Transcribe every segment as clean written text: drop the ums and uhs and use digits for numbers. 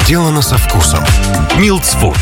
Сделано со вкусом. Милдс Фуд.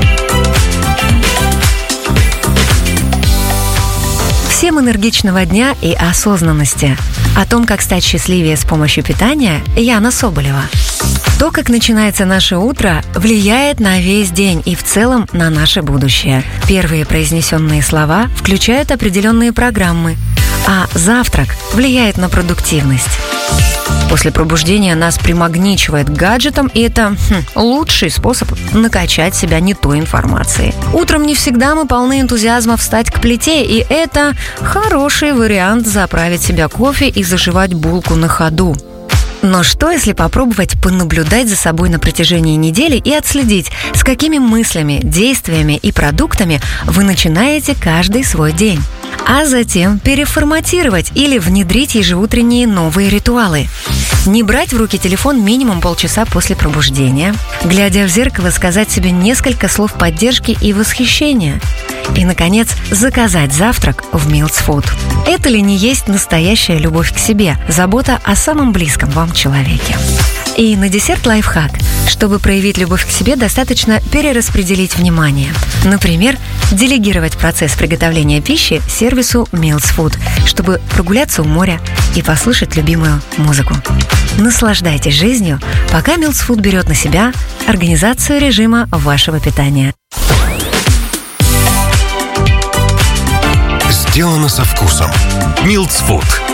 Всем энергичного дня и осознанности. О том, как стать счастливее с помощью питания, Яна Соболева. То, как начинается наше утро, влияет на весь день и в целом на наше будущее. Первые произнесенные слова включают определенные программы, а завтрак влияет на продуктивность. После пробуждения нас примагничивает к гаджетам, и это лучший способ накачать себя не той информацией. Утром не всегда мы полны энтузиазма встать к плите, и это хороший вариант заправить себя кофе и заживать булку на ходу. Но что, если попробовать понаблюдать за собой на протяжении недели и отследить, с какими мыслями, действиями и продуктами вы начинаете каждый свой день? А затем переформатировать или внедрить ежеутренние новые ритуалы. Не брать в руки телефон минимум полчаса после пробуждения. Глядя в зеркало, сказать себе несколько слов поддержки и восхищения. И, наконец, заказать завтрак в Милдс Фуд. Это ли не есть настоящая любовь к себе, забота о самом близком вам человеке? И на десерт лайфхак. Чтобы проявить любовь к себе, достаточно перераспределить внимание. Например, делегировать процесс приготовления пищи сервису Милдс Фуд, чтобы прогуляться у моря и послушать любимую музыку. Наслаждайтесь жизнью, пока Милдс Фуд берет на себя организацию режима вашего питания. Сделано со вкусом. Милдс Фуд.